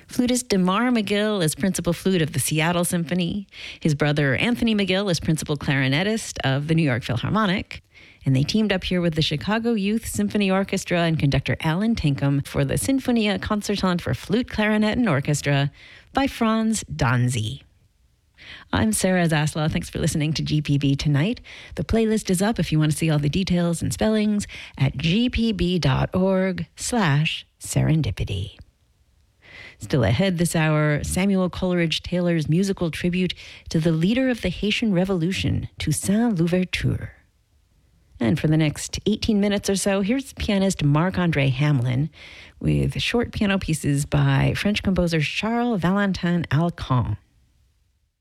Flutist DeMar McGill is principal flute of the Seattle Symphony. His brother Anthony McGill is principal clarinetist of the New York Philharmonic. And they teamed up here with the Chicago Youth Symphony Orchestra and conductor Alan Tinkham for the Sinfonia Concertante for Flute, Clarinet, and Orchestra by Franz Danzy. I'm Sarah Zaslaw. Thanks for listening to GPB Tonight. The playlist is up if you want to see all the details and spellings at gpb.org/serendipity. Still ahead this hour, Samuel Coleridge Taylor's musical tribute to the leader of the Haitian Revolution, Toussaint Louverture. And for the next 18 minutes or so, here's pianist Marc-André Hamelin with short piano pieces by French composer Charles Valentin Alcan.